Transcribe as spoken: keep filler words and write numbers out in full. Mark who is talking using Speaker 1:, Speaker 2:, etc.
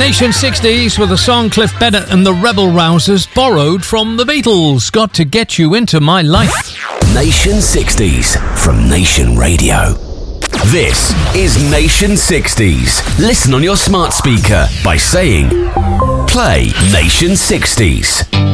Speaker 1: Nation sixties with a song Cliff Bennett and the Rebel Rousers borrowed from the Beatles. Got to Get You Into My Life.
Speaker 2: Nation sixties from Nation Radio. This is Nation sixties. Listen on your smart speaker by saying, play Nation sixties.